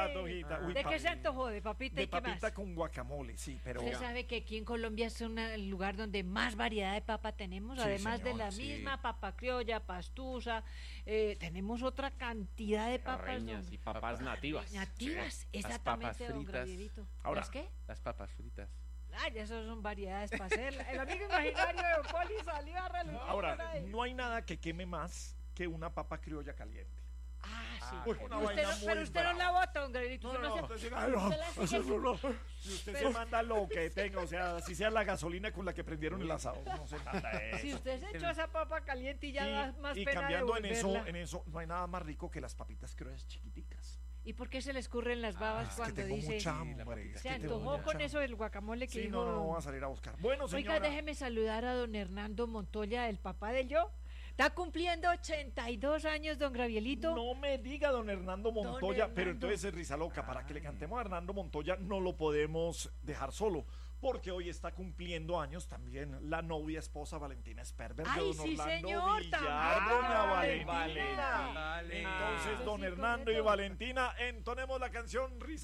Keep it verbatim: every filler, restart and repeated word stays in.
patojita. Uy, ¿De pa- qué se antojó? ¿De papita y De qué papita más? con guacamole, sí, pero... Usted sabe que aquí en Colombia es una- el lugar donde más variedad de papa tenemos, Sí, además de señora, la sí. misma papa criolla, pastusa, eh, tenemos otra cantidad de papas Reñas don- y papas nativas. nativas, Sí. exactamente, Las papas don fritas. Gravierito. Ahora- ¿Las qué? Las papas fritas. Ah, ya esas son variedades para hacer. El amigo imaginario de Don Poli salió a relucir por Ahora, ahí. no hay nada que queme más que una papa criolla caliente. Ah, sí. Uy, una usted vaina no, muy pero usted no brava. la bota, don Gravierito. Usted no, se- usted usted la hace eso que- no, no. Si usted Pero- se manda lo que tenga, o sea, si sea la gasolina con la que prendieron el asado, no se manda eso. Si usted se echó esa papa caliente y ya da más y, y pena cambiando en eso, devolverla. en eso, no hay nada más rico que las papitas criollas chiquiticas. ¿Y por qué se le escurren las babas Ah, es que cuando tengo dice... mucha Sí, la hambre. papita es Se que tengo antojó mucha con hambre. eso del guacamole que Sí, dijo... no, no, voy a salir a buscar. Bueno, señora. Oiga, déjeme saludar a don Hernando Montoya, el papá del yo. Está cumpliendo ochenta y dos años, don Gravielito. No me diga don Hernando Montoya, Hernando. pero entonces es risa loca. Para que le cantemos a Hernando Montoya no lo podemos dejar solo, porque hoy está cumpliendo años también la novia esposa Valentina Sperber de Ay, don sí, Orlando señor, Villar, también, doña Valentina. Valentina. Vale. Entonces, Ah, don sí, Hernando y correcto. Valentina, entonemos la canción Risa